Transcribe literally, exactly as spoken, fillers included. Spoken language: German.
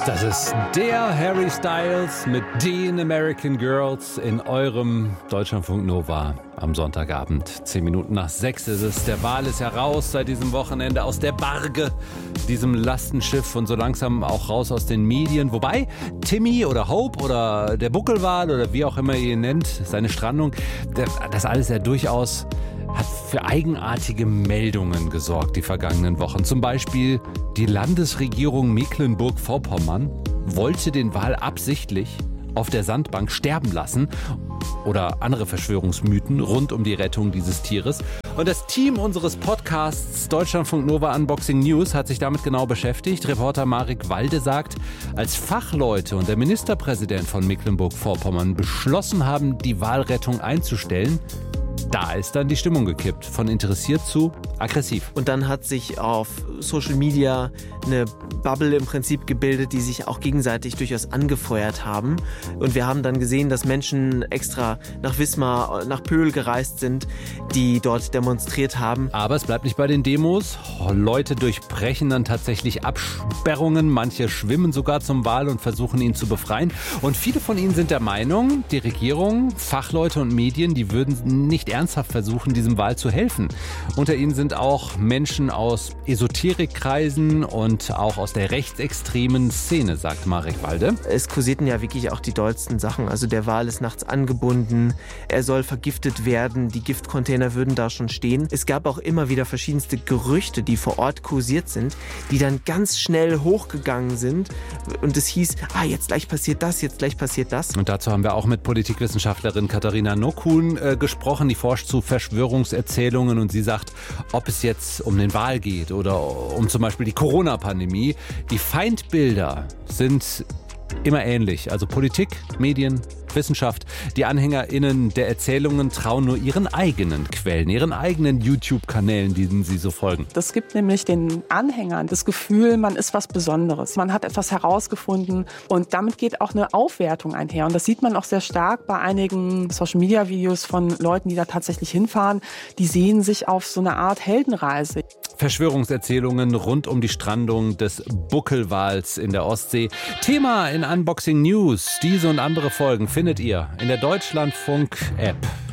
Das ist der Harry Styles mit den American Girls in eurem Deutschlandfunk Nova am Sonntagabend. Zehn Minuten nach sechs ist es. Der Wal ist heraus seit diesem Wochenende aus der Barge, diesem Lastenschiff, und so langsam auch raus aus den Medien. Wobei Timmy oder Hope oder der Buckelwal oder wie auch immer ihr ihn nennt, seine Strandung, das alles ja durchaus hat für eigenartige Meldungen gesorgt die vergangenen Wochen. Zum Beispiel die Landesregierung Mecklenburg-Vorpommern wollte den Wal absichtlich auf der Sandbank sterben lassen, oder andere Verschwörungsmythen rund um die Rettung dieses Tieres. Und das Team unseres Podcasts Deutschlandfunk Nova Unboxing News hat sich damit genau beschäftigt. Reporter Marek Walde sagt, als Fachleute und der Ministerpräsident von Mecklenburg-Vorpommern beschlossen haben, die Walrettung einzustellen, da ist dann die Stimmung gekippt. Von interessiert zu aggressiv. Und dann hat sich auf Social Media eine Bubble im Prinzip gebildet, die sich auch gegenseitig durchaus angefeuert haben. Und wir haben dann gesehen, dass Menschen extra nach Wismar, nach Pöhl gereist sind, die dort demonstriert haben. Aber es bleibt nicht bei den Demos. Leute durchbrechen dann tatsächlich Absperrungen. Manche schwimmen sogar zum Wal und versuchen ihn zu befreien. Und viele von ihnen sind der Meinung, die Regierung, Fachleute und Medien, die würden nicht ernsthaft versuchen, diesem Wal zu helfen. Unter ihnen sind auch Menschen aus Esoterikkreisen und auch aus der rechtsextremen Szene, sagt Marek Walde. Es kursierten ja wirklich auch die dollsten Sachen. Also der Wal ist nachts angebunden, er soll vergiftet werden, die Giftcontainer würden da schon stehen. Es gab auch immer wieder verschiedenste Gerüchte, die vor Ort kursiert sind, die dann ganz schnell hochgegangen sind und es hieß, ah, jetzt gleich passiert das, jetzt gleich passiert das. Und dazu haben wir auch mit Politikwissenschaftlerin Katharina Nokun äh, gesprochen, die forscht zu Verschwörungserzählungen, und sie sagt, ob es jetzt um den Wal geht oder um zum Beispiel die Corona-Pandemie, die Feindbilder sind immer ähnlich. Also Politik, Medien, Wissenschaft. Die AnhängerInnen der Erzählungen trauen nur ihren eigenen Quellen, ihren eigenen YouTube-Kanälen, denen sie so folgen. Das gibt nämlich den Anhängern das Gefühl, man ist was Besonderes. Man hat etwas herausgefunden und damit geht auch eine Aufwertung einher. Und das sieht man auch sehr stark bei einigen Social-Media-Videos von Leuten, die da tatsächlich hinfahren. Die sehen sich auf so eine Art Heldenreise. Verschwörungserzählungen rund um die Strandung des Buckelwals in der Ostsee. Thema in Unboxing News. Diese und andere Folgen findet ihr in der Deutschlandfunk-App.